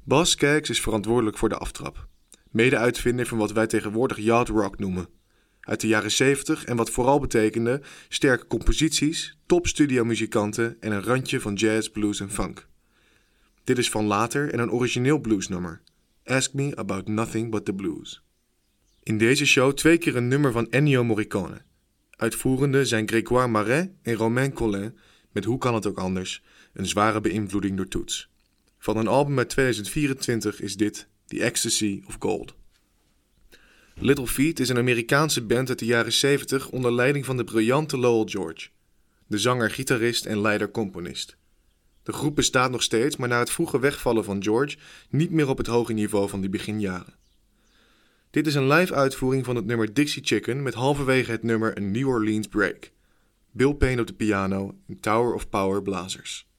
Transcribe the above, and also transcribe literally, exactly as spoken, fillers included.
Bas Skaggs is verantwoordelijk voor de aftrap. Mede-uitvinder van wat wij tegenwoordig yacht rock noemen. Uit de jaren zeventig en wat vooral betekende sterke composities, top studiomuzikanten en een randje van jazz, blues en funk. Dit is van later en een origineel bluesnummer. Ask Me About Nothing But The Blues. In deze show twee keer een nummer van Ennio Morricone. Uitvoerende zijn Grégoire Marais en Romain Collin met Hoe kan het ook anders, een zware beïnvloeding door toets. Van een album uit tweeduizend vierentwintig is dit The Ecstasy of Gold. Little Feat is een Amerikaanse band uit de jaren zeventig onder leiding van de briljante Lowell George. De zanger, gitarist en leider-componist. De groep bestaat nog steeds, maar na het vroege wegvallen van George niet meer op het hoge niveau van die beginjaren. Dit is een live uitvoering van het nummer Dixie Chicken met halverwege het nummer een New Orleans break. Bill Payne op de piano en Tower of Power blazers.